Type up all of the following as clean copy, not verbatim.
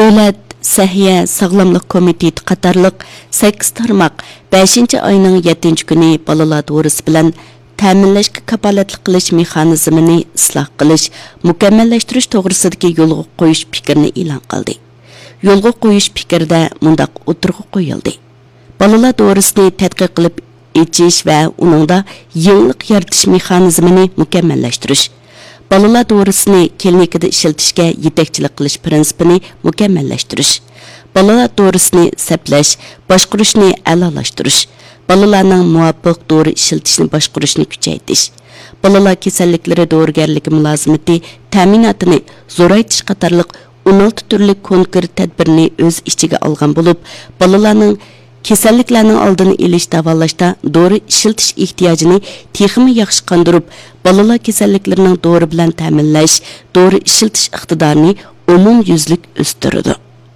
Davlat Səhiyyə Sağlamlıq Komiteti qatarlıq 8 tarmaq 5 ayının 7 günü balalar doğrusu bilan ta'minlashga kapolatlik qilish mexanizmini isloh qilish, mukammallashtirish to'g'risidagi yo'lga qo'yish fikrini e'lon qildi. Yo'lga qo'yish fikrida mundaq o'tirg'i qo'yildi. Balalar to'g'risini tadqiq qilib echish va uningda yangilik yaratish mexanizmini mukammallashtirish. Balalar to'g'risini klinikada ishlatishga yetakchilik qilish prinsipini mukammallashtirish. Balalar to'g'risini saplash, boshqarishni a'lolashtirish. Balalarning muvofiq to'g'ri ishlatishni boshqarishni kuchaytirish. Balalar kasalliklari dorigarligi mulozimati ta'minotini zo'raytirish qatorliq 16 turli konkret tadbirni o'z ichiga olgan bo'lib, balalarning kasalliklarning oldini olish davolashda dori ishiltish ehtiyojini texmi yaxshi qondirib, balalar kasalliklarining dori bilan ta'minlash, dori ishiltish iqtidorini umumyuzlik o'stirdi.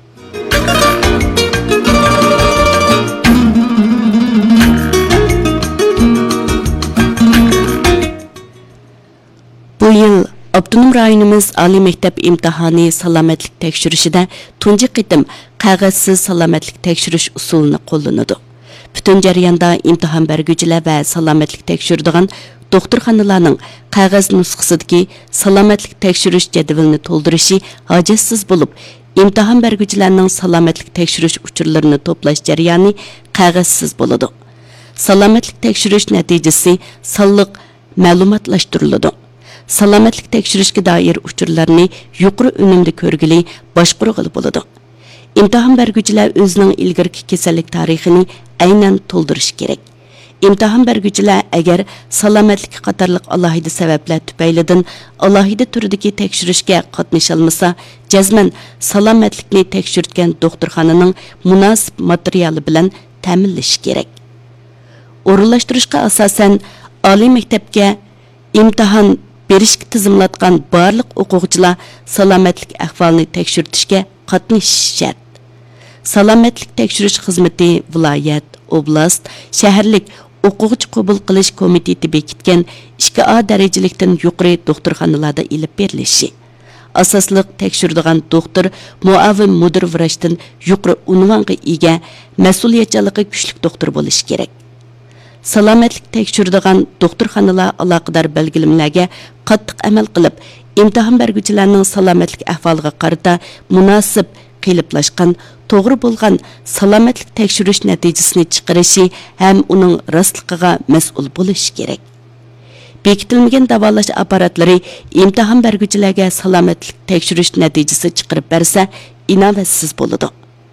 Bu yil Abdunum rayonimiz Ali Mektep imtihani salomatlik tekshirishida tunji qitim qog'ozsiz salomatlik tekshirish usulini qo'llanadi. Butun jarayonda imtihon berguvchilar va salomatlik tekshiradigan doktorxonalarning qog'oz nusxasidagi salomatlik tekshirish jadvalini to'ldirishi hojatsiz bo'lib, imtihon berguvchilarning salomatlik tekshirish uchurlarini to'plash jarayoni qog'ozsiz bo'ladi. Salomatlik tekshirish natijasi sonliq ma'lumotlashtiriladi. Salomatlik tekshirishga doir uchurlarni yuqori unumda ko'rgili boshqarg'ili bo'ladi. Imtihon berguvchilar o'zining ilgirki kasallik tarixini aynan to'ldirish kerak. Imtihon berguvchilar agar salomatlik qatorliq alohida sabablar tufaylidan alohida turdagi tekshirishga qatnasha olmasa, jazman salomatlikni tekshirtgan doktorxonaning munosib materiali bilan ta'minlash kerak. O'rinlashtirishga asosan oliy maktabga imtihon berishga tizimlatgan barliq o'quvchilar salomatlik ahvolini tekshirtishga qatnashishi shart. Salomatlik tekshirish xizmati viloyat, oblast, shaharlik o'quvchi qabul qilish komiteti bekitgan 2A darajalikdan yuqori doktorxonalarda ilib berilishi. Asosliq tekshiradigan doktor muavin mudir vrachdan yuqori unvonga ega mas'uliyatchanligi kuchli doktor bo'lishi kerak. Salomatlik tekshiradigan doktorxonalar aloqador belgilamlarga qattiq amal qilib, imtihon berguvchilarning salomatlik ahvoliga qarata munosib qiliplashgan, to'g'ri bo'lgan salomatlik tekshirish natijasini chiqarishi ham uning rostligiga mas'ul bo'lishi kerak. Bekitilmagan davolash apparatlari imtihon berguvchilarga salomatlik tekshirish natijasi chiqarib bersa, inovatsiz bo'ladi.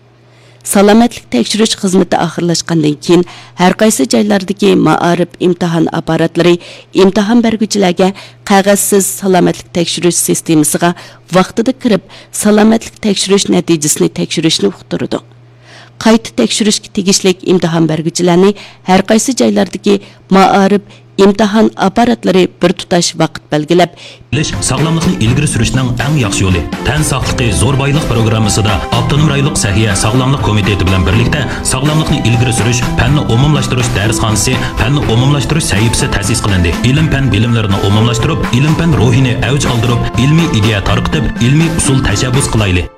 Salomatlik tekshirish xizmati oxirlashgandan keyin har qaysi joylardagi ma'arif imtihon apparatlari imtihon berguvchilarga qog'ozsiz salomatlik tekshirish sistemasiga vaqtida kirib, salomatlik tekshirish natijasini tekshirishni uqtiradi. Qayta tekshirishga tegishli imtihon berguvchilarni har qaysi joylardagi ma'arif imtihon apparatlari bir tutash vaqt belgilab, sog'lomlikni ilgari surishning eng yaxshi yo'li. Tan sog'ligi zo'r boylik programmasida Abdunum rayonlik Səhiyyə Sağlamlıq Komiteti bilan birlikdə sog'lomlikni ilgari surish, fanni umumlashtirish darsxonasi, fanni umumlashtirish sahifasi ta'sis qilindi. Ilm-fan bilimlarini umumlashtirib, ilm-fan ruhini avj oldirib, ilmiy ideya tarqitib, ilmiy usul tashabbus qilaylik.